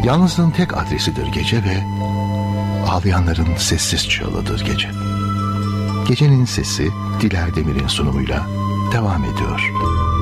Yalnızlığın tek adresidir gece ve ağlayanların sessiz çığlığıdır gece. Gecenin sesi Diler Demir'in sunumuyla devam ediyor.